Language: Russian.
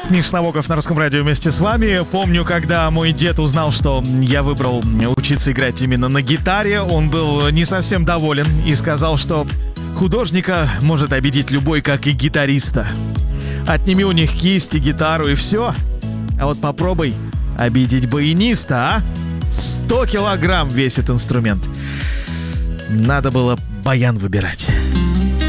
Миш Набоков на Русском радио вместе с вами. Помню, когда мой дед узнал, что я выбрал учиться играть именно на гитаре, он был не совсем доволен и сказал, что художника может обидеть любой, как и гитариста. Отними у них кисть и гитару и все. А вот попробуй обидеть баяниста, а? 100 килограмм весит инструмент. Надо было баян выбирать.